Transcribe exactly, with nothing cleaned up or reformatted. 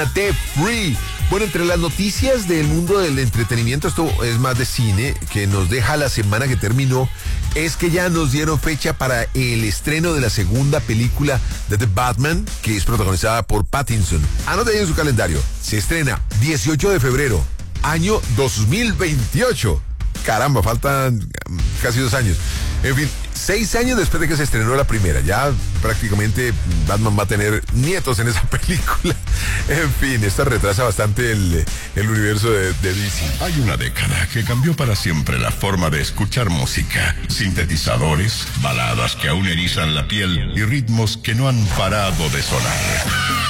T Free. Bueno, entre las noticias del mundo del entretenimiento, esto es más de cine, que nos deja la semana que terminó, es que ya nos dieron fecha para el estreno de la segunda película de The Batman, que es protagonizada por Pattinson. Anoten ahí en su calendario. Se estrena dieciocho de febrero, año dos mil veintiocho. Caramba, faltan casi dos años. En fin, seis años después de que se estrenó la primera. Ya prácticamente Batman va a tener nietos en esa película. En fin, esto retrasa bastante el, el universo de, de D C. Hay una década que cambió para siempre la forma de escuchar música. Sintetizadores, baladas que aún erizan la piel y ritmos que no han parado de sonar.